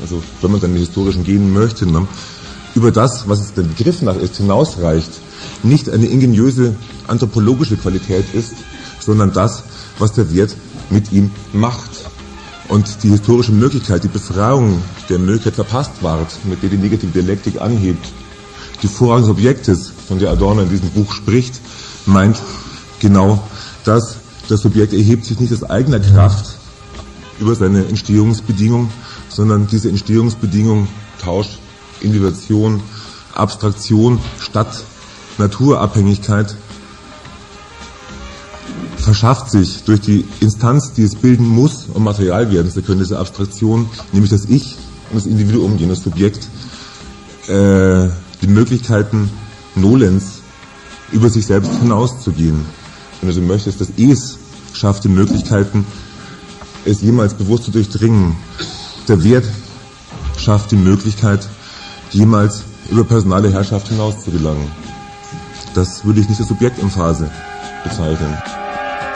also wenn man dann die historischen gehen möchte, ne, über das, was es der Begriff nach ist, hinausreicht, nicht eine ingeniöse anthropologische Qualität ist, sondern das, was der Wert mit ihm macht. Und die historische Möglichkeit, die Befreiung der Möglichkeit verpasst ward, mit der die negative Dialektik anhebt, die Vorrang des Objektes, von der Adorno in diesem Buch spricht, meint genau das Subjekt erhebt sich nicht aus eigener Kraft über seine Entstehungsbedingung, sondern diese Entstehungsbedingung, Tausch, Individuation, Abstraktion statt Naturabhängigkeit, verschafft sich durch die Instanz, die es bilden muss, um Material werden zu können, diese Abstraktion, nämlich das Ich und das Individuum, jenes Subjekt, die Möglichkeiten nolens über sich selbst hinauszugehen. Wenn du so möchtest, das Es schafft die Möglichkeiten, es jemals bewusst zu durchdringen. Der Wert schafft die Möglichkeit, jemals über personale Herrschaft hinaus zu gelangen. Das würde ich nicht als Subjektemphase bezeichnen.